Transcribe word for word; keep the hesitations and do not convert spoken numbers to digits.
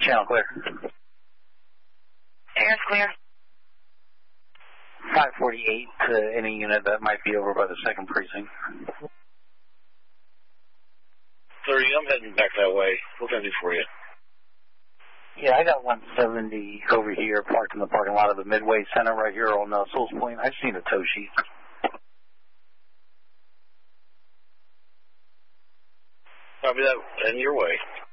Channel clear. Air's clear. five forty-eight to any unit that might be over by the second precinct. thirty, I'm heading back that way. What can I do for you? Yeah, I got one seventy over here parked in the parking lot of the Midway Center right here on uh, Souls Point. I just need a tow sheet. Copy that, and your way.